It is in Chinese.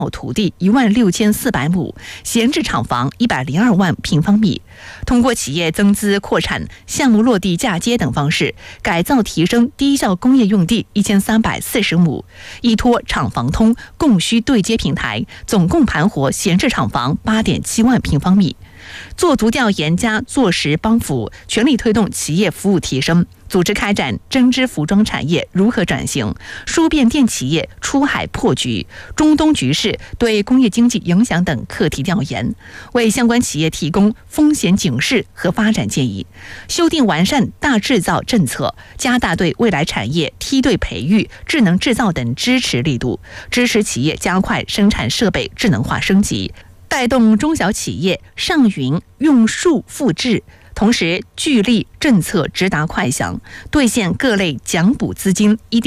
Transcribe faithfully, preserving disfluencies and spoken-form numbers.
土地一万六千四百亩，闲置厂房一百零二万平方米。通过企业增资扩产、项目落地嫁接等方式，改造提升低效工业用地一千三百四十亩，依托厂房通供需对接平台，总共盘活闲置厂房八点七万平方米。做足调研加做实帮扶，全力推动企业服务提升，组织开展针织服装产业如何转型、输变电企业出海破局、中东局势对工业经济影响等课题调研，为相关企业提供风险警示和发展建议，修订完善大制造政策，加大对未来产业梯队培育、智能制造等支持力度，支持企业加快生产设备智能化升级，带动中小企业上云用数复制，同时聚力政策直达快响，兑现各类奖补资金一